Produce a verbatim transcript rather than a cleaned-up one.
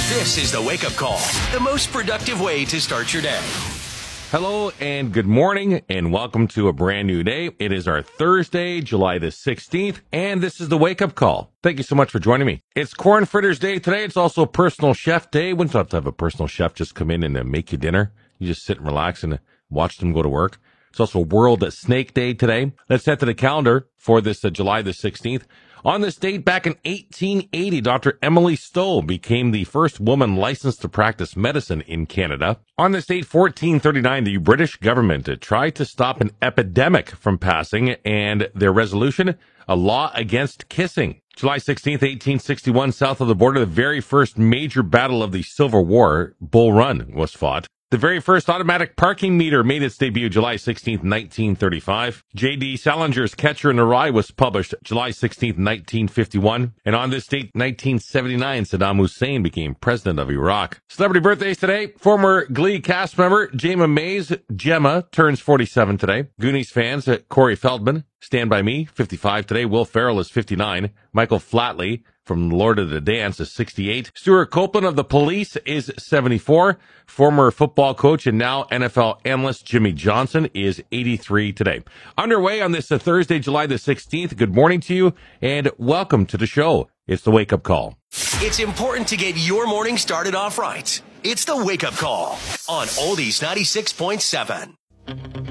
This is the Wake Up Call, the most productive way to start your day. Hello and good morning and welcome to a brand new day. It is our Thursday, July the sixteenth, and this is the Wake Up Call. Thank you so much for joining me. It's Corn Fritters Day today. It's also Personal Chef Day. Wouldn't you have to have a personal chef just come in and uh, make you dinner? You just sit and relax and watch them go to work. It's also World Snake Day today. Let's head to the calendar for this uh, July the sixteenth. On this date, back in eighteen eighty, Doctor Emily Stowe became the first woman licensed to practice medicine in Canada. On this date, fourteen thirty-nine, the British government tried to stop an epidemic from passing, and their resolution, a law against kissing. July sixteenth, eighteen sixty-one, south of the border, the very first major battle of the Civil War, Bull Run, was fought. The very first automatic parking meter made its debut July sixteenth, nineteen thirty-five. J D Salinger's Catcher in the Rye was published July sixteenth, nineteen fifty-one. And on this date, nineteen seventy-nine, Saddam Hussein became president of Iraq. Celebrity birthdays today. Former Glee cast member Jayma Mays, Gemma, turns forty-seven today. Goonies fans, Corey Feldman, Stand By Me, fifty-five today. Will Ferrell is fifty-nine. Michael Flatley from Lord of the Dance is sixty-eight. Stuart Copeland of The Police is seventy-four. Former football coach and now N F L analyst Jimmy Johnson is eighty-three today. Underway on this uh, Thursday, July the sixteenth. Good morning to you and welcome to the show. It's the Wake Up Call. It's important to get your morning started off right. It's the Wake Up Call on Oldies ninety-six point seven.